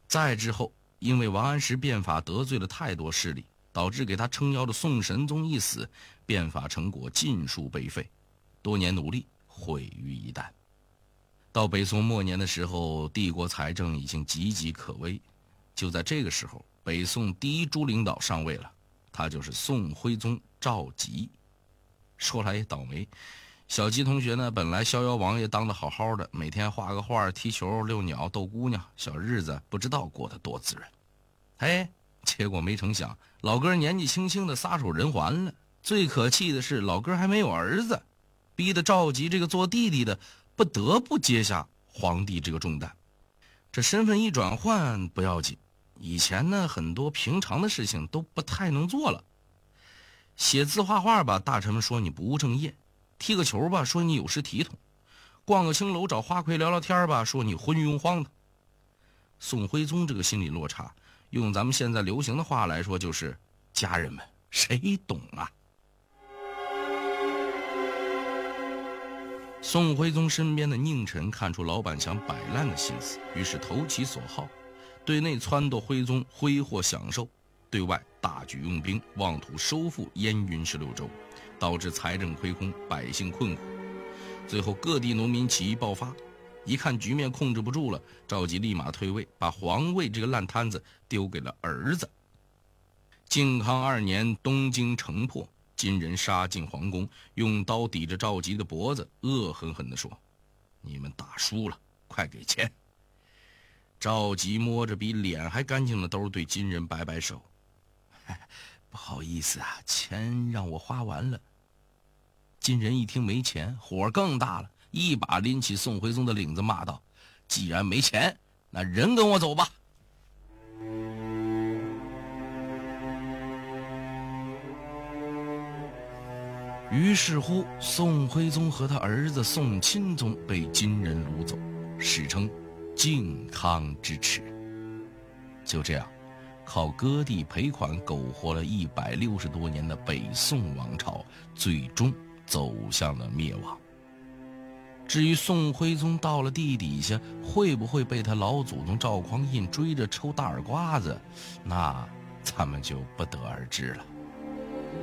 再之后，因为王安石变法得罪了太多势力，导致给他撑腰的宋神宗一死，变法成果尽数被废，多年努力毁于一旦。到北宋末年的时候，帝国财政已经岌岌可危。就在这个时候，北宋第一株领导上位了，他就是宋徽宗赵佶。说来也倒霉，小吉同学呢，本来逍遥王爷当得好好的，每天画个画、踢球、遛鸟、逗姑娘，小日子不知道过得多滋润。结果没成想，老哥年纪轻轻的撒手人寰了。最可气的是，老哥还没有儿子，逼得赵佶这个做弟弟的不得不接下皇帝这个重担。这身份一转换不要紧，以前呢很多平常的事情都不太能做了。写字画画吧，大臣们说你不务正业；踢个球吧，说你有失体统；逛个青楼找花魁聊聊天吧，说你昏庸荒唐。宋徽宗这个心理落差，用咱们现在流行的话来说，就是家人们谁懂啊？宋徽宗身边的佞臣看出老板想摆烂的心思，于是投其所好，对内撺掇徽宗挥霍享受，对外大举用兵，妄图收复燕云16州，导致财政亏空，百姓困苦。最后各地农民起义爆发，一看局面控制不住了，赵佶立马退位，把皇位这个烂摊子丢给了儿子。靖康2年，东京城破，金人杀进皇宫，用刀抵着赵佶的脖子，恶狠狠地说：“你们打输了，快给钱。”赵佶摸着比脸还干净的兜，对金人摆摆手：“不好意思啊，钱让我花完了。”金人一听没钱，火更大了，一把拎起宋徽宗的领子，骂道：“既然没钱，那人跟我走吧！”于是乎，宋徽宗和他儿子宋钦宗被金人掳走，史称靖康之耻。就这样，靠割地赔款苟活了160多年的北宋王朝，最终走向了灭亡。至于宋徽宗到了地底下，会不会被他老祖宗赵匡胤追着抽大耳刮子，那咱们就不得而知了。